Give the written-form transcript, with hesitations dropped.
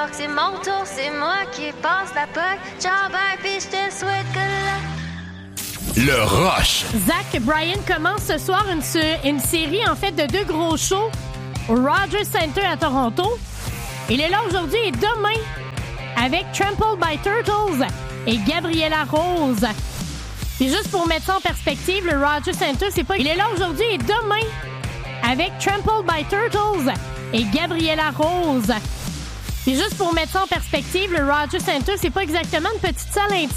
que c'est mon tour, c'est moi qui passe la puck. Ciao, bye, pis je te souhaite que Le Rush. Zach Bryan commence ce soir une série, en fait, de 2 gros shows au Rogers Centre à Toronto. Il est là aujourd'hui et demain avec Trampled by Turtles et Gabriella Rose. Et juste pour mettre ça en perspective, le Rogers Centre, c'est pas... Il est là aujourd'hui et demain avec Trampled by Turtles et Gabriella Rose. Et juste pour mettre ça en perspective, le Rogers Centre, c'est pas exactement une petite salle intime.